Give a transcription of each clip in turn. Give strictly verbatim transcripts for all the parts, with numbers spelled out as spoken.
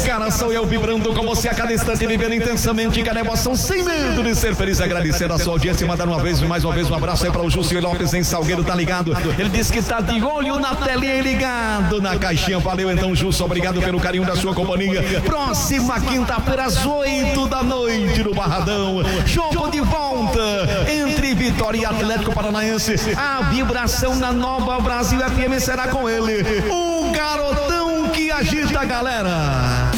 cara, sou eu vibrando com você a cada instante, vivendo intensamente cada emoção, sem medo de ser feliz. Agradecer a sua audiência e mandar uma vez, mais uma vez, um abraço aí para o Júcio Lopes em Salgueiro, tá ligado? Ele disse que tá de olho na telinha e ligado na caixinha. Valeu então, Júcio, obrigado pelo carinho da sua companhia. Próxima quinta-feira às oito da noite no Barradão, jogo de volta entre Vitória e Atlético Paranaense. A vibração na Nova Brasil F M será com ele, o garotão que agita a galera.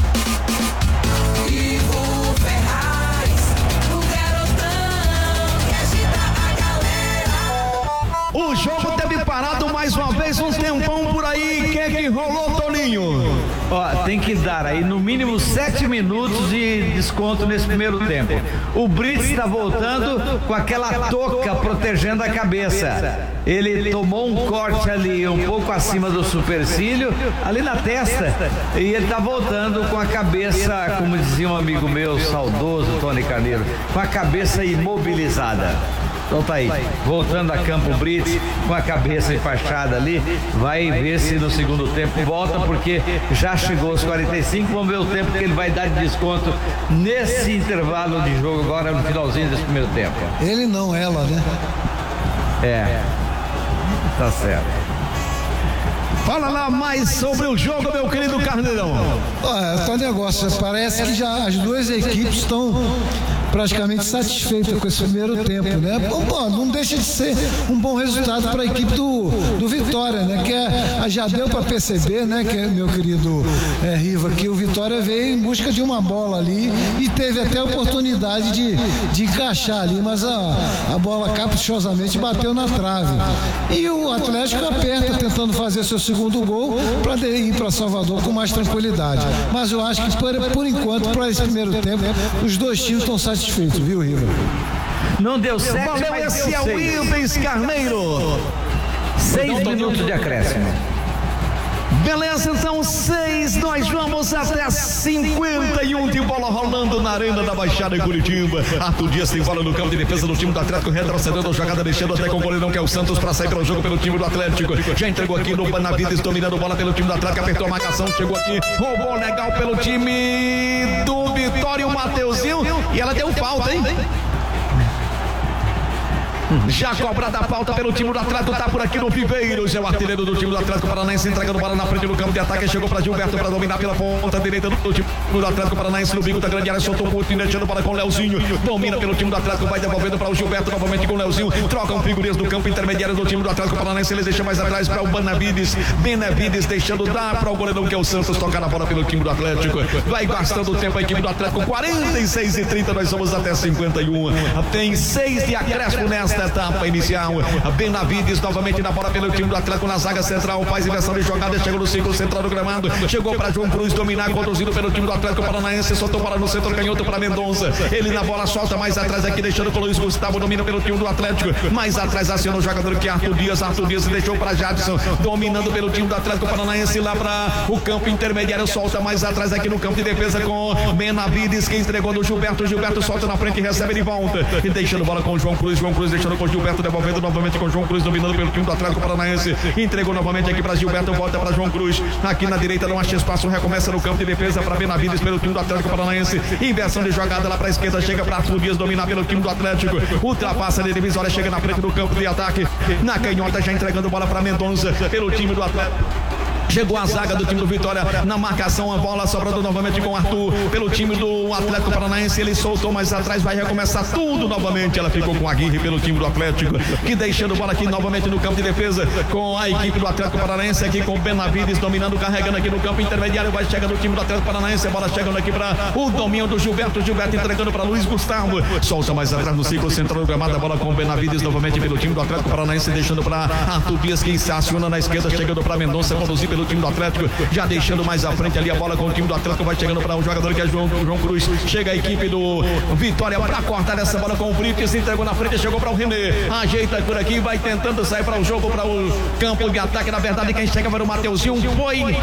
Ivo Ferraz, o garotão que agita a galera. O jogo teve parado mais uma vez um tempão por aí. O que é que rolou, Toninho? Ó, tem que dar aí no mínimo sete minutos de desconto nesse primeiro tempo. O Brits está voltando com aquela touca protegendo a cabeça. Ele tomou um corte ali um pouco acima do supercílio, ali na testa, e ele está voltando com a cabeça, como dizia um amigo meu, saudoso Tony Carneiro, com a cabeça imobilizada. Então tá aí, voltando a Campo Brits com a cabeça enfaixada ali, vai ver se no segundo tempo volta, porque já chegou aos quarenta e cinco, vamos ver o tempo que ele vai dar de desconto nesse intervalo de jogo agora no finalzinho desse primeiro tempo. Ele não, ela, né? É, tá certo. Fala lá mais sobre o jogo, meu querido Carneirão. Olha, tá negócio, parece que já as duas equipes estão praticamente satisfeitas com esse primeiro tempo, né? Bom, bom, não deixa de ser um bom resultado para a equipe do, do Vitória, né? Que é, já deu para perceber, né? Que meu querido é, Riva, que o Vitória veio em busca de uma bola ali e teve até a oportunidade de, de encaixar ali, mas a, a bola caprichosamente bateu na trave. E o Atlético aperta tentando fazer seu segundo gol para ir para Salvador com mais tranquilidade. Mas eu acho que por, por enquanto, para esse primeiro tempo, os dois times estão satisfeitos. Feito, viu, Riva? Não deu certo. Valeu, esse é o Rubens Carneiro. Seis minutos de acréscimo. Beleza, então seis, nós vamos até cinquenta e um de bola rolando na Arena da Baixada em Curitiba. Arthur Dias tem bola no campo de defesa do time do Atlético, retrocedendo a jogada, deixando até com o goleirão que é o Santos para sair para o jogo pelo time do Atlético. Já entregou aqui no Banavides, dominando bola pelo time do Atlético, apertou a marcação, chegou aqui, roubou legal pelo time do Vitória, o Mateuzinho, e ela deu falta, hein? Já cobrada a falta pelo time do Atlético, tá por aqui no Viveiros, é o artilheiro do time do Atlético Paranaense, entregando bola na frente do campo de ataque, chegou para Gilberto para dominar pela ponta direita do time do Atlético Paranaense, no bico da grande área, soltou um pouquinho, deixando bola com o Leozinho, domina pelo time do Atlético, vai devolvendo para o Gilberto, novamente com o Leozinho, troca um figurinhas do campo intermediário do time do Atlético Paranaense, ele deixa mais atrás para o Benavides, Benavides deixando dar para o goleirão que é o Santos, tocar na bola pelo time do Atlético, vai gastando o tempo a equipe do Atlético, quarenta e seis e trinta, nós vamos até cinquenta e um, tem seis de acréscimo nesta etapa inicial. Benavides novamente na bola pelo time do Atlético na zaga central, faz inversão de jogada, chegou no círculo central do gramado, chegou para João Cruz dominar, conduzido pelo time do Atlético Paranaense, soltou bola no centro canhoto para Mendonça, ele na bola solta mais atrás aqui, deixando com o Luiz Gustavo, domina pelo time do Atlético, mais atrás aciona o jogador que é Arthur Dias, Arthur Dias deixou para Jadson, dominando pelo time do Atlético Paranaense lá para o campo intermediário, solta mais atrás aqui no campo de defesa com Benavides, que entregou no Gilberto, Gilberto solta na frente, recebe de volta, e deixando bola com o João Cruz, João Cruz deixando com o Gilberto, devolvendo novamente com João Cruz, dominando pelo time do Atlético Paranaense, entregou novamente aqui para Gilberto, volta para João Cruz, aqui na direita não acha espaço, recomeça no campo de defesa para Benavides pelo time do Atlético Paranaense, inversão de jogada lá para a esquerda, chega para Arthur Dias, dominar pelo time do Atlético, ultrapassa a divisória, chega na frente do campo de ataque, na canhota já entregando bola para Mendonça pelo time do Atlético. Chegou a zaga do time do Vitória na marcação, a bola sobrando novamente com o Arthur pelo time do Atlético Paranaense, ele soltou mais atrás, vai recomeçar tudo novamente, ela ficou com a Aguirre pelo time do Atlético, que deixando bola aqui novamente no campo de defesa com a equipe do Atlético Paranaense, aqui com o Benavides dominando, carregando aqui no campo intermediário, vai chegando o time do Atlético Paranaense, a bola chegando aqui para o domínio do Gilberto, Gilberto entregando para Luiz Gustavo, solta mais atrás no círculo central do gramado, a bola com o Benavides novamente pelo time do Atlético Paranaense, deixando para Arthur Dias, que se aciona na esquerda, chegando para Mendonça, conduzir pelo time do Atlético, já deixando mais à frente ali a bola com o time do Atlético, vai chegando para um jogador que é João, João Cruz, chega a equipe do Vitória para cortar essa bola com o Brits, entregou na frente, chegou para o René, ajeita por aqui, vai tentando sair para o jogo, para o campo de ataque, na verdade quem chega para o Mateuzinho, foi